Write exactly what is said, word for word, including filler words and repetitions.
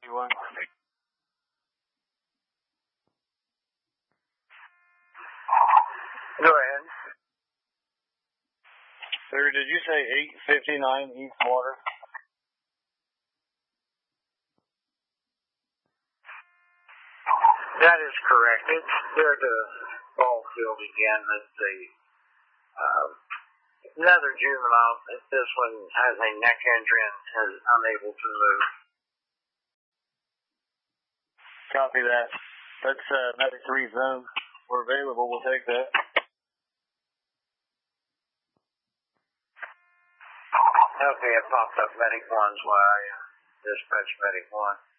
One. Go ahead. Sir, did you say eight fifty-nine East Water? That is correct. It's there to ball field again. It's a uh, another juvenile. This one has a neck injury and is unable to move. Copy that. That's uh, medic three zone. We're available. We'll take that. Okay, it popped up medic one's why I uh, dispatch medic one.